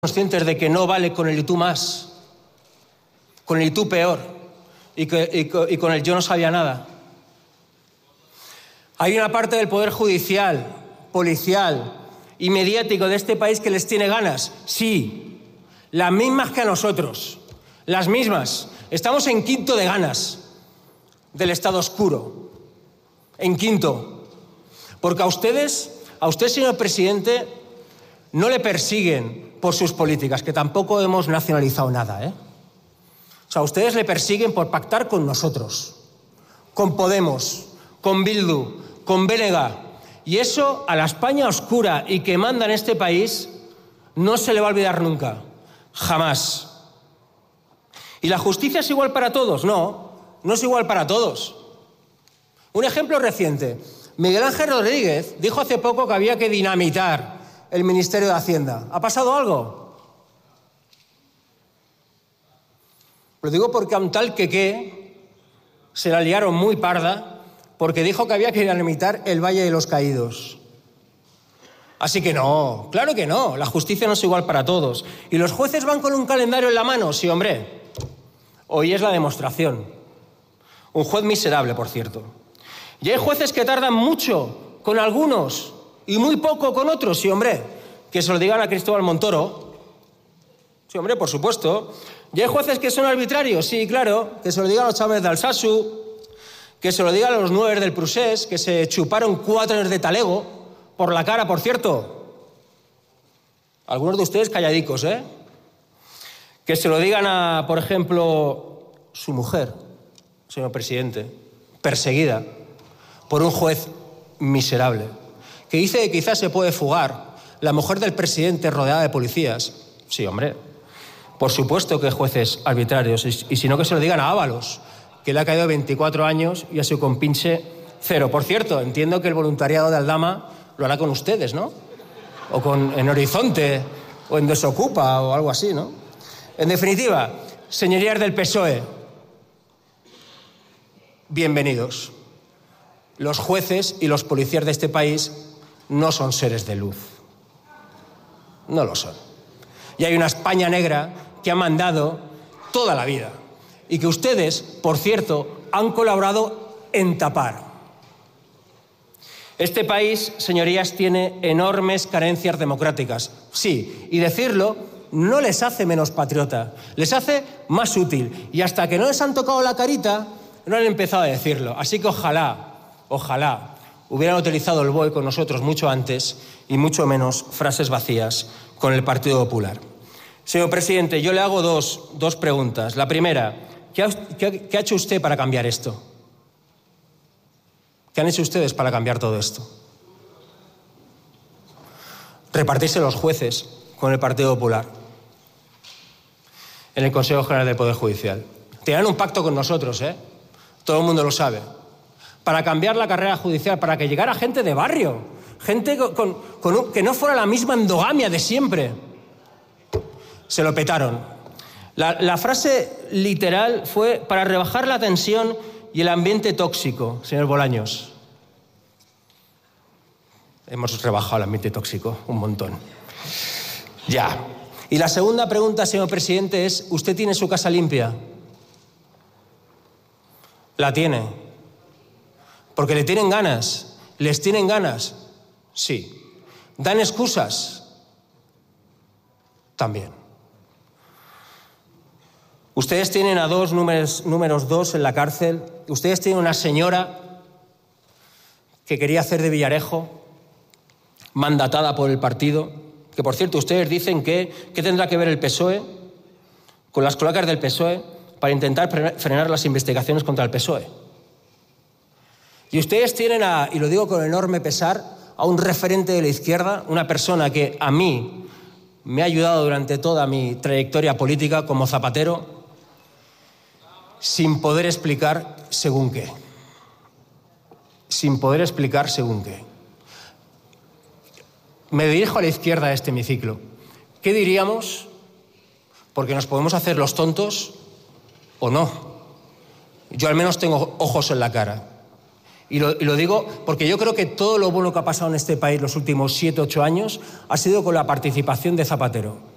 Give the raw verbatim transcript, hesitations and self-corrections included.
conscientes de que no vale con el y tú más, con el y tú peor, y, que, y, y con el yo no sabía nada. Hay una parte del poder judicial, policial y mediático de este país que les tiene ganas, sí, las mismas que a nosotros, las mismas. Estamos en quinto de ganas del Estado oscuro, en quinto, porque a ustedes, a usted, señor presidente, no le persiguen por sus políticas, que tampoco hemos nacionalizado nada, ¿eh? O sea, ustedes le persiguen por pactar con nosotros, con Podemos, con Bildu, con B N G. Y eso a la España oscura y que manda en este país no se le va a olvidar nunca, jamás. ¿Y la justicia es igual para todos? No, no es igual para todos. Un ejemplo reciente. Miguel Ángel Rodríguez dijo hace poco que había que dinamitar el Ministerio de Hacienda. ¿Ha pasado algo? Lo digo porque a un tal Quequé se la liaron muy parda porque dijo que había que dinamitar el Valle de los Caídos. Así que no, claro que no, la justicia no es igual para todos. ¿Y los jueces van con un calendario en la mano? Sí, hombre. Hoy es la demostración. Un juez miserable, por cierto. Y hay jueces que tardan mucho con algunos y muy poco con otros, sí, hombre. Que se lo digan a Cristóbal Montoro. Sí, hombre, por supuesto. Y hay jueces que son arbitrarios, sí, claro. Que se lo digan a los chavales de Alsasu, que se lo digan a los nueve del Prusés, que se chuparon cuatro años de talego por la cara, por cierto. Algunos de ustedes calladicos, ¿eh? Que se lo digan a, por ejemplo, su mujer, señor presidente, perseguida por un juez miserable, que dice que quizás se puede fugar la mujer del presidente rodeada de policías. Sí, hombre, por supuesto que jueces arbitrarios. Y, y si no, que se lo digan a Ábalos, que le ha caído veinticuatro años y a su compinche cero. Por cierto, entiendo que el voluntariado de Aldama lo hará con ustedes, ¿no? O con en Horizonte, o en Desocupa, o algo así, ¿no? En definitiva, señorías del P S O E, bienvenidos. Los jueces y los policías de este país no son seres de luz. No lo son. Y hay una España negra que ha mandado toda la vida y que ustedes, por cierto, han colaborado en tapar. Este país, señorías, tiene enormes carencias democráticas. Sí, y decirlo no les hace menos patriota, les hace más útil. Y hasta que no les han tocado la carita, no han empezado a decirlo. Así que ojalá, ojalá hubieran utilizado el B O E con nosotros mucho antes y mucho menos frases vacías con el Partido Popular. Señor presidente, yo le hago dos, dos preguntas. La primera, ¿qué ha, qué, ¿qué ha hecho usted para cambiar esto? ¿Qué han hecho ustedes para cambiar todo esto? Repartirse los jueces con el Partido Popular en el Consejo General del Poder Judicial. Tenían un pacto con nosotros, ¿eh? Todo el mundo lo sabe. Para cambiar la carrera judicial, para que llegara gente de barrio, gente con, con, con un, que no fuera la misma endogamia de siempre. Se lo petaron. La, la frase literal fue para rebajar la tensión y el ambiente tóxico, señor Bolaños. Hemos rebajado el ambiente tóxico un montón. Ya. Y la segunda pregunta, señor presidente, es, ¿usted tiene su casa limpia? La tiene. Porque le tienen ganas. ¿Les tienen ganas? Sí. ¿Dan excusas? También. Ustedes tienen a dos números, números dos en la cárcel. Ustedes tienen una señora que quería hacer de Villarejo, mandatada por el partido, que por cierto ustedes dicen que ¿qué tendrá que ver el P S O E con las cloacas del P S O E para intentar frenar las investigaciones contra el P S O E? Y ustedes tienen, a, y lo digo con enorme pesar, a un referente de la izquierda, una persona que a mí me ha ayudado durante toda mi trayectoria política como Zapatero, sin poder explicar según qué. Sin poder explicar según qué. Me dirijo a la izquierda de este hemiciclo. ¿Qué diríamos? Porque nos podemos hacer los tontos o no. Yo al menos tengo ojos en la cara. Y lo, y lo digo porque yo creo que todo lo bueno que ha pasado en este país los últimos siete, ocho años ha sido con la participación de Zapatero.